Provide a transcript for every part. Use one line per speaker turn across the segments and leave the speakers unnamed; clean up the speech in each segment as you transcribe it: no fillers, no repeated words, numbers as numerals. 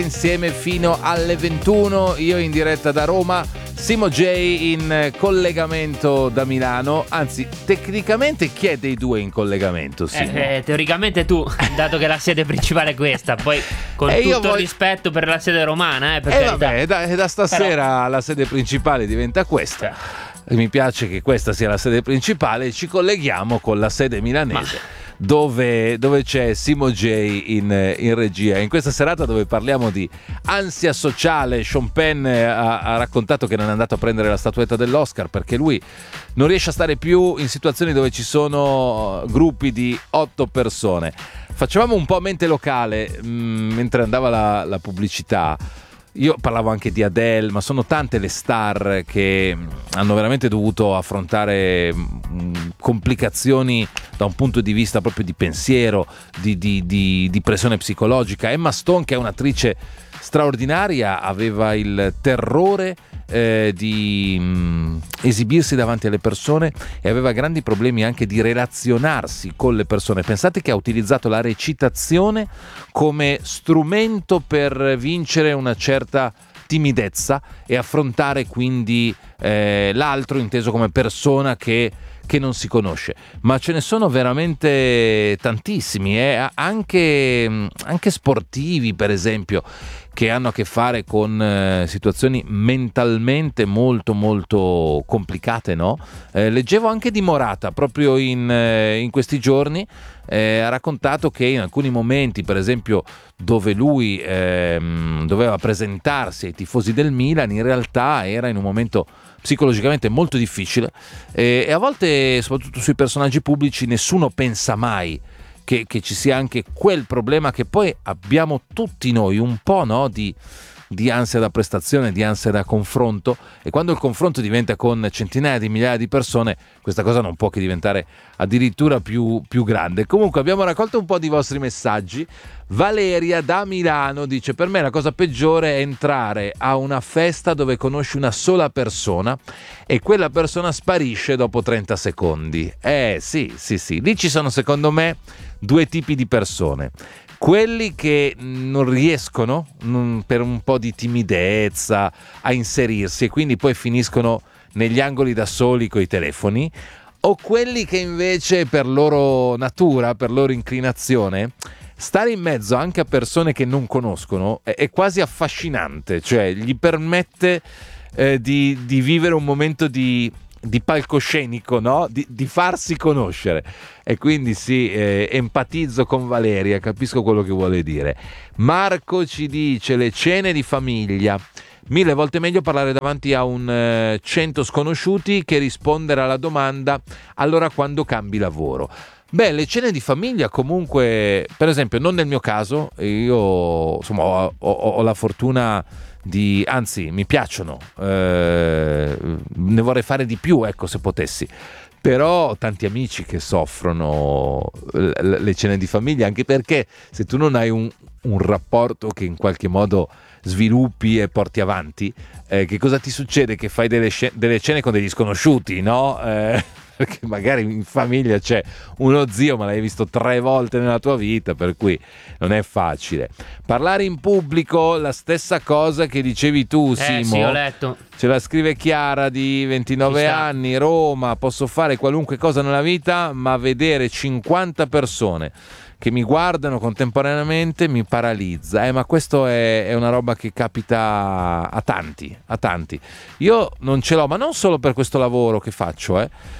Insieme fino alle 21, io in diretta da Roma, Simo J in collegamento da Milano. Anzi, tecnicamente chi è dei due in collegamento, Simo?
Teoricamente tu, dato che la sede principale è questa, poi con tutto il rispetto per la sede romana,
vabbè, da stasera però la sede principale diventa questa. Mi piace che questa sia la sede principale, ci colleghiamo con la sede milanese. Dove c'è Simo J in regia. In questa serata dove parliamo di ansia sociale, Sean Penn ha raccontato che non è andato a prendere la statuetta dell'Oscar perché lui non riesce a stare più in situazioni dove ci sono gruppi di 8 persone. Facevamo un po' mente locale mentre andava la pubblicità. Io parlavo anche di Adele, ma sono tante le star che hanno veramente dovuto affrontare complicazioni da un punto di vista proprio di pensiero, di pressione psicologica. Emma Stone, che è un'attrice straordinaria, aveva il terrore di esibirsi davanti alle persone e aveva grandi problemi anche di relazionarsi con le persone. Pensate che ha utilizzato la recitazione come strumento per vincere una certa timidezza e affrontare quindi l'altro inteso come persona che non si conosce. Ma ce ne sono veramente tantissimi, anche sportivi, per esempio, che hanno a che fare con situazioni mentalmente molto molto complicate, no? Leggevo anche di Morata proprio in questi giorni. Ha raccontato che in alcuni momenti, per esempio dove lui doveva presentarsi ai tifosi del Milan, in realtà era in un momento psicologicamente molto difficile e a volte, soprattutto sui personaggi pubblici, nessuno pensa mai che ci sia anche quel problema che poi abbiamo tutti noi, un po', no? Di ansia da prestazione, di ansia da confronto, e quando il confronto diventa con centinaia di migliaia di persone, questa cosa non può che diventare addirittura più grande. Comunque abbiamo raccolto un po' di vostri messaggi. Valeria da Milano dice: per me la cosa peggiore è entrare a una festa dove conosci una sola persona e quella persona sparisce dopo 30 secondi. Sì, lì ci sono secondo me due tipi di persone: quelli che non riescono per un po' di timidezza a inserirsi e quindi poi finiscono negli angoli da soli coi telefoni, o quelli che invece per loro natura, per loro inclinazione, stare in mezzo anche a persone che non conoscono è quasi affascinante, cioè gli permette di vivere un momento di palcoscenico, no? Di farsi conoscere. E quindi sì, empatizzo con Valeria, capisco quello che vuole dire. Marco ci dice: le cene di famiglia, 1000 volte meglio parlare davanti a un 100 sconosciuti che rispondere alla domanda allora quando cambi lavoro. Beh, le cene di famiglia comunque, per esempio, non nel mio caso, io insomma ho la fortuna anzi mi piacciono, ne vorrei fare di più, ecco, se potessi. Però ho tanti amici che soffrono le cene di famiglia, anche perché se tu non hai un rapporto che in qualche modo sviluppi e porti avanti, che cosa ti succede? Che fai delle cene con degli sconosciuti, no? Perché magari in famiglia c'è uno zio ma l'hai visto 3 volte nella tua vita, per cui non è facile. Parlare in pubblico, la stessa cosa che dicevi tu, Simo.
Sì, ho letto.
Ce la scrive Chiara di 29 anni, Roma: posso fare qualunque cosa nella vita, ma vedere 50 persone che mi guardano contemporaneamente mi paralizza. Ma questo è una roba che capita a tanti. Io non ce l'ho, ma non solo per questo lavoro che faccio,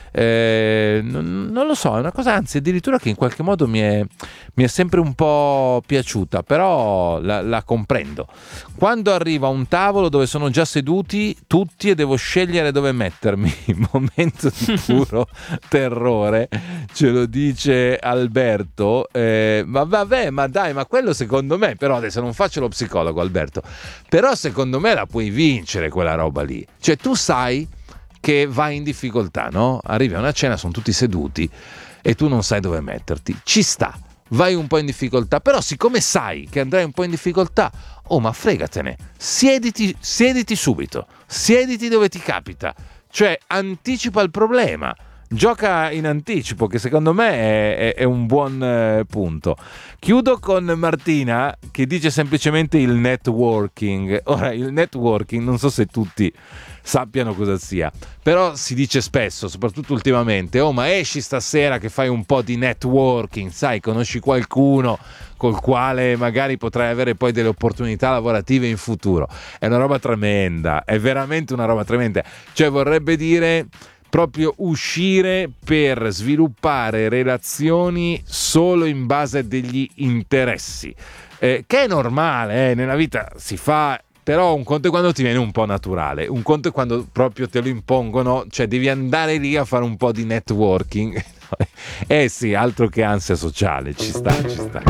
non lo so, è una cosa, anzi addirittura, che in qualche modo mi è sempre un po' piaciuta, però la comprendo. Quando arrivo a un tavolo dove sono già seduti tutti e devo scegliere dove mettermi, momento di puro terrore, ce lo dice Alberto. Ma vabbè, ma dai, ma quello secondo me, però adesso non faccio lo psicologo, Alberto, però secondo me la puoi vincere quella roba lì. Cioè tu sai che vai in difficoltà, no? Arrivi a una cena, sono tutti seduti e tu non sai dove metterti. Ci sta, vai un po' in difficoltà, però siccome sai che andrai un po' in difficoltà, ma fregatene, siediti subito, siediti dove ti capita, cioè anticipa il problema. gioca in anticipo, che secondo me è un buon punto. Chiudo con Martina che dice semplicemente il networking. Ora, il networking non so se tutti sappiano cosa sia, però si dice spesso, soprattutto ultimamente: oh, ma esci stasera che fai un po' di networking, sai, conosci qualcuno col quale magari potrai avere poi delle opportunità lavorative in futuro. È una roba tremenda, è veramente una roba tremenda, cioè vorrebbe dire proprio uscire per sviluppare relazioni solo in base a degli interessi, che è normale, nella vita si fa. Però un conto è quando ti viene un po' naturale, un conto è quando proprio te lo impongono, cioè devi andare lì a fare un po' di networking. Sì, altro che ansia sociale, ci sta.